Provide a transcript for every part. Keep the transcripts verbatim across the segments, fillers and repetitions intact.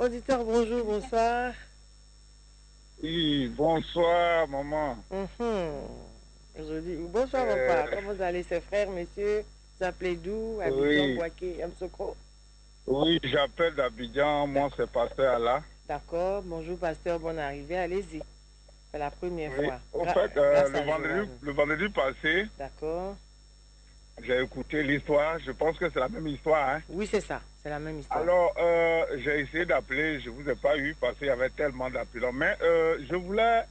Auditeur, bonjour, bonsoir. Oui, bonsoir, maman. Mhm. Je dis bonsoir, Euh, papa. Comment vous allez, ses frères, messieurs? Vous appelez d'où? Abidjan, oui, Boaké, Amsokro. oui, j'appelle d'Abidjan. Moi, D'accord. c'est Pasteur Allah. D'accord. Bonjour, pasteur. Bonne arrivée. Allez-y. C'est la première Oui, fois. au Gra- fait, euh, grâce le à vendredi, Joanne. le vendredi passé, D'accord. j'ai écouté l'histoire. Je pense que c'est la même histoire, hein. Oui, c'est ça. C'est la même histoire. Alors, euh, j'ai essayé d'appeler. Je vous ai pas eu parce qu'il y avait tellement d'appelants. Mais euh, je voulais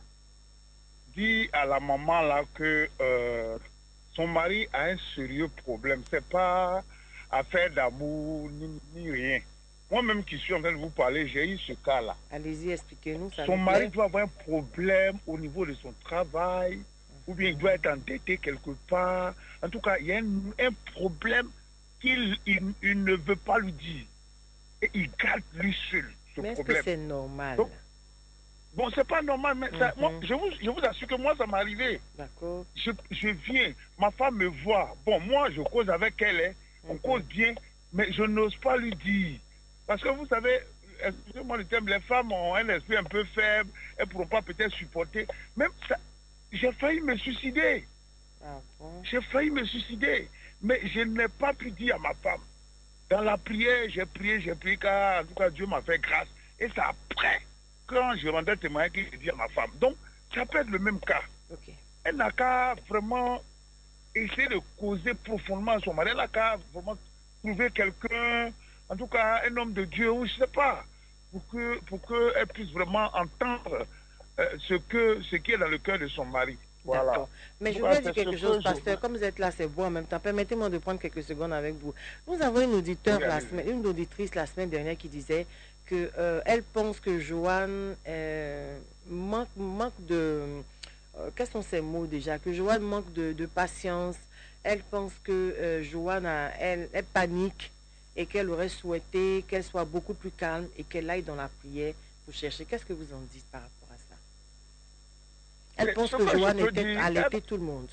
dire à la maman là que euh, son mari a un sérieux problème. C'est pas affaire d'amour ni, ni rien. Moi-même qui suis en train de vous parler, j'ai eu ce cas-là. Allez-y, expliquez-nous. Ça Son nous mari plaît. doit avoir un problème au niveau de son travail, ou bien il doit être endetté quelque part. En tout cas, il y a un, un problème qu'il il, il ne veut pas lui dire. Et il garde lui seul ce Mais est-ce que problème. c'est normal? Donc, bon, c'est pas normal, mais ça, moi, Mhm. je, vous, je vous assure que moi, ça m'est arrivé. D'accord. Je, je viens, ma femme me voit. Bon, moi, je cause avec elle, hein. On Mhm. cause bien, mais je n'ose pas lui dire. Parce que vous savez, excusez-moi le terme, les femmes ont un esprit un peu faible, elles ne pourront pas peut-être supporter. Même ça, j'ai failli me suicider. Ah bon? J'ai failli me suicider. Mais je n'ai pas pu dire à ma femme. Dans la prière, j'ai prié, j'ai prié, car en tout cas, Dieu m'a fait grâce. Et c'est après, quand je rendais témoignage, que j'ai dit à ma femme. Donc, ça peut être le même cas. Ok. Elle n'a qu'à vraiment essayer de causer profondément à son mari. Elle n'a qu'à vraiment trouver quelqu'un, en tout cas un homme de Dieu, ou je ne sais pas, pour que pour qu'elle puisse vraiment entendre euh, ce, que, ce qui est dans le cœur de son mari. Voilà. D'accord. Mais En tout je cas, voulais dire c'est ce quelque chose, que je pasteur. voulais. Comme vous êtes là, c'est bon en même temps. Permettez-moi de prendre quelques secondes avec vous. Nous avons une auditeur Oui, la allez-y. semaine, une auditrice la semaine dernière qui disait que euh, elle pense que Joanne euh, manque, manque de... euh, quels sont ces mots déjà? Que Joanne manque de, de patience. Elle pense que euh, Joanne, a- elle, elle panique et qu'elle aurait souhaité qu'elle soit beaucoup plus calme et qu'elle aille dans la prière pour chercher. Qu'est-ce que vous en dites par rapport à ça? Elle Mais pense ce que que je Joanne peux était dire, elle, allaiter tout le monde.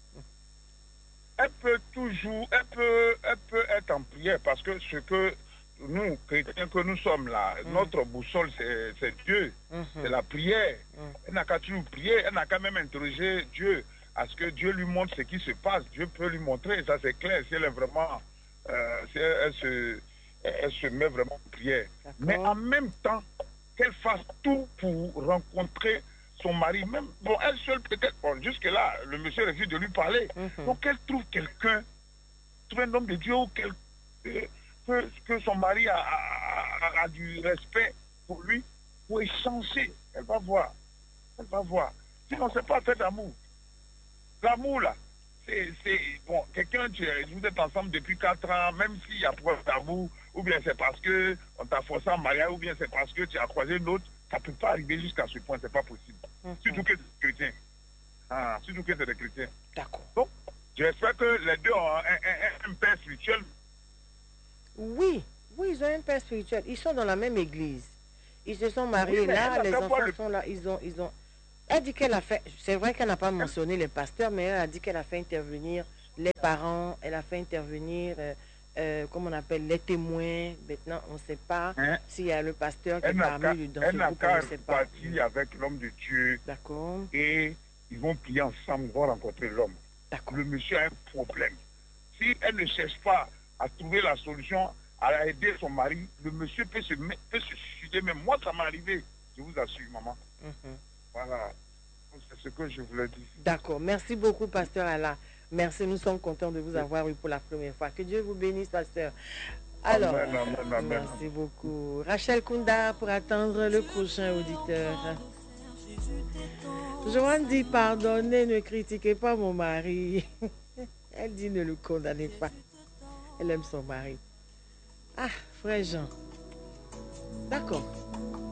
elle peut toujours, elle peut, elle peut être en prière parce que ce que nous, chrétiens que nous sommes là, Mm. notre boussole, c'est c'est Dieu, Mhm. c'est la prière. Mm. Elle n'a qu'à toujours prier, elle n'a qu'à même interroger Dieu, à ce que Dieu lui montre ce qui se passe. Dieu peut lui montrer, ça c'est clair, si elle est vraiment, euh, si elle, elle se, elle se met vraiment en prière. Mais en D'accord. même temps, qu'elle fasse tout pour rencontrer son mari, même, bon, elle seule peut-être, bon, jusque-là, le monsieur refuse de lui parler. Mhm. Donc qu'elle trouve quelqu'un, trouve un homme de Dieu ou quel, euh, que, que son mari a, a, a, a du respect pour lui, pour échanger. Elle va voir, elle va voir. Sinon, c'est pas fait d'amour. L'amour, là, c'est, c'est bon, quelqu'un, tu, vous êtes ensemble depuis quatre ans, même s'il y a preuve d'amour, ou bien c'est parce que on t'a forcé en mariage, ou bien c'est parce que tu as croisé une autre, ça ne peut pas arriver jusqu'à ce point, c'est pas possible. Mhm. Surtout que c'est des chrétiens. Ah, surtout que c'est des chrétiens. D'accord. Donc, j'espère que les deux ont un, un, un père spirituel. Oui, oui, ils ont un père spirituel. Ils sont dans la même église. Ils se sont Oui, mariés mais là, elle n'a les qu'à voir enfants le... sont là. Ils ont, ils ont. Elle dit qu'elle a fait. C'est vrai qu'elle n'a pas mentionné les pasteurs, mais elle a dit qu'elle a fait intervenir les parents. Elle a fait intervenir, euh, euh, comme on appelle, les témoins. Maintenant, on ne sait pas Hein? s'il y a le pasteur qui est Elle n'a parmi qu'à lui dans ce elle n'a groupe. On ne qu'à sait pas. partir avec l'homme de Dieu D'accord. et ils vont prier ensemble, ils vont rencontrer l'homme. D'accord. Le monsieur a un problème. Si elle ne cherche pas à trouver la solution, à aider son mari, le monsieur peut se, met- peut se suicider. Mais moi, ça m'est arrivé. Je vous assure, maman. Mhm. Voilà. C'est ce que je voulais dire. D'accord. Merci beaucoup, pasteur Allah. Merci, nous sommes contents de vous avoir eu pour la première fois. Que Dieu vous bénisse, pasteur. Alors, Amen, amen, amen. merci beaucoup. Rachel Kunda pour attendre le prochain auditeur. Joanne dit pardonnez, ne critiquez pas mon mari. Elle dit ne le condamnez pas. Elle aime son mari. Ah, frère Jean. D'accord.